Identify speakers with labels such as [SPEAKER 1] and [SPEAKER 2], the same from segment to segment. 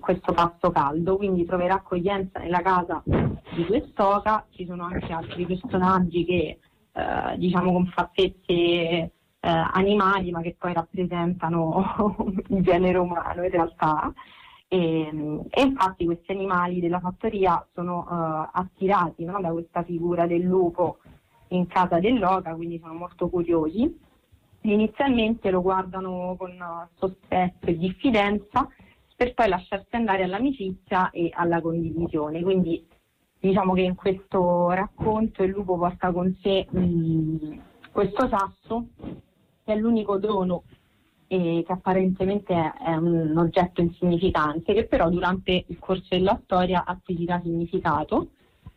[SPEAKER 1] questo pasto caldo, quindi troverà accoglienza nella casa di quest'oca. Ci sono anche altri personaggi che diciamo con fattezze animali, ma che poi rappresentano il genere umano in realtà. E infatti questi animali della fattoria sono attirati, no, da questa figura del lupo in casa dell'oca, quindi sono molto curiosi. Inizialmente lo guardano con sospetto e diffidenza, per poi lasciarsi andare all'amicizia e alla condivisione. Quindi diciamo che in questo racconto il lupo porta con sé questo sasso, che è l'unico dono che apparentemente è un oggetto insignificante, che però durante il corso della storia acquisirà significato,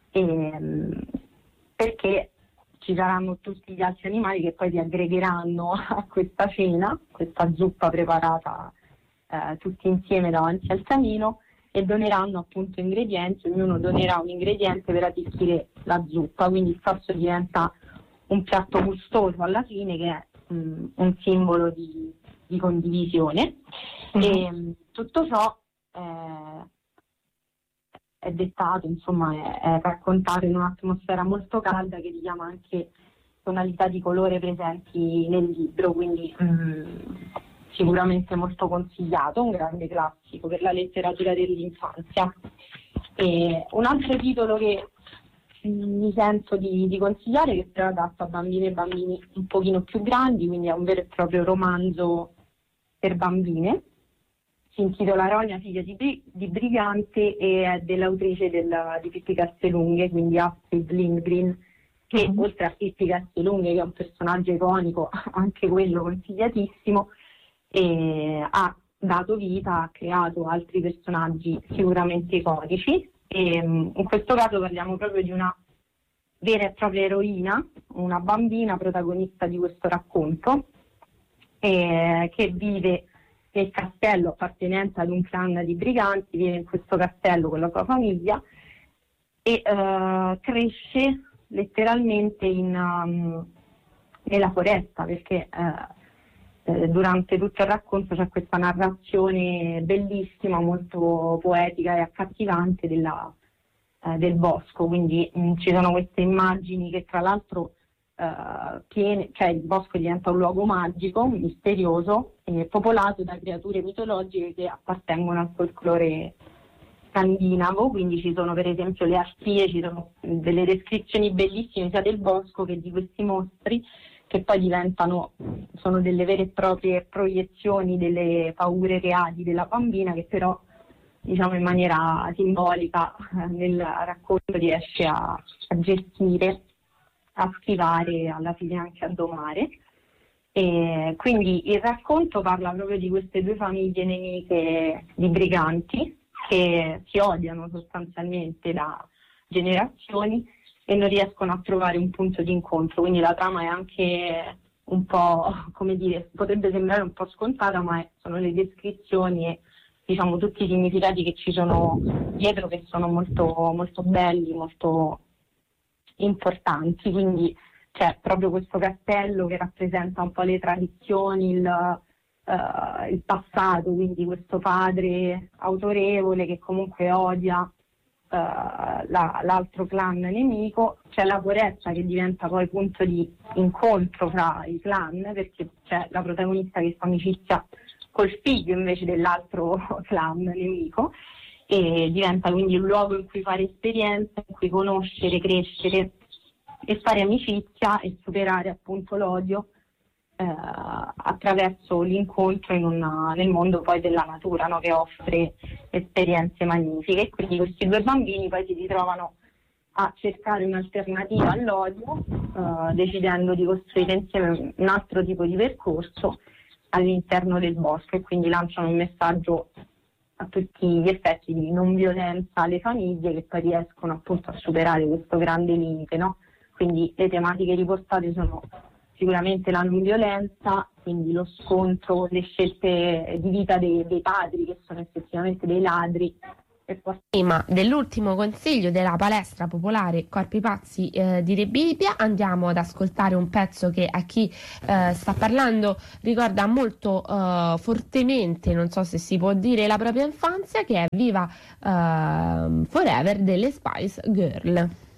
[SPEAKER 1] perché ci saranno tutti gli altri animali che poi si aggregheranno a questa cena, questa zuppa preparata tutti insieme davanti al camino, e doneranno appunto ingredienti. Ognuno donerà un ingrediente per arricchire la zuppa, quindi il sasso diventa un piatto gustoso alla fine, che è un simbolo di condivisione. E tutto ciò è dettato, insomma, è raccontato in un'atmosfera molto calda, che richiama anche tonalità di colore presenti nel libro, quindi sicuramente molto consigliato, un grande classico per la letteratura dell'infanzia. E un altro titolo che mi sento di consigliare, che però è adatto a bambine e bambini un pochino più grandi, quindi è un vero e proprio romanzo per bambine, si intitola Ronja, figlia di Brigante, e è dell'autrice di Pippi Castellunghe, quindi Astrid Lindgren, che oltre a Pippi Castellunghe, che è un personaggio iconico, anche quello consigliatissimo, ha dato vita, ha creato altri personaggi sicuramente iconici, e in questo caso parliamo proprio di una vera e propria eroina, una bambina protagonista di questo racconto, che vive nel castello appartenente ad un clan di briganti, vive in questo castello con la sua famiglia e cresce letteralmente nella foresta, perché durante tutto il racconto c'è questa narrazione bellissima, molto poetica e accattivante del bosco, quindi ci sono queste immagini che tra l'altro cioè il bosco diventa un luogo magico, misterioso, popolato da creature mitologiche che appartengono al folklore scandinavo. Quindi ci sono per esempio le artie, ci sono delle descrizioni bellissime sia del bosco che di questi mostri, che poi sono delle vere e proprie proiezioni delle paure reali della bambina, che però diciamo in maniera simbolica nel racconto riesce a gestire, a schivare, alla fine anche a domare. E quindi il racconto parla proprio di queste due famiglie nemiche di briganti che si odiano sostanzialmente da generazioni e non riescono a trovare un punto di incontro. Quindi la trama è anche un po', come dire, potrebbe sembrare un po' scontata, ma sono le descrizioni e diciamo tutti i significati che ci sono dietro, che sono molto, molto belli, molto importanti. Quindi c'è proprio questo castello che rappresenta un po' le tradizioni, il passato, quindi questo padre autorevole che comunque odia l'altro clan nemico. C'è la foresta che diventa poi punto di incontro fra i clan, perché c'è la protagonista che fa amicizia col figlio invece dell'altro clan nemico, e diventa quindi un luogo in cui fare esperienza, in cui conoscere, crescere e fare amicizia e superare appunto l'odio attraverso l'incontro nel mondo poi della natura, no? Che offre esperienze magnifiche. E quindi questi due bambini poi si ritrovano a cercare un'alternativa all'odio, decidendo di costruire insieme un altro tipo di percorso all'interno del bosco, e quindi lanciano un messaggio a tutti gli effetti di non violenza alle famiglie, che poi riescono appunto a superare questo grande limite, no? Quindi le tematiche riportate sono sicuramente la non violenza, quindi lo scontro, le scelte di vita dei padri, che sono effettivamente dei ladri,
[SPEAKER 2] Prima dell'ultimo consiglio della palestra popolare Corpi Pazzi di Rebibbia andiamo ad ascoltare un pezzo che a chi sta parlando ricorda molto fortemente, non so se si può dire, la propria infanzia, che è Viva Forever delle Spice Girl.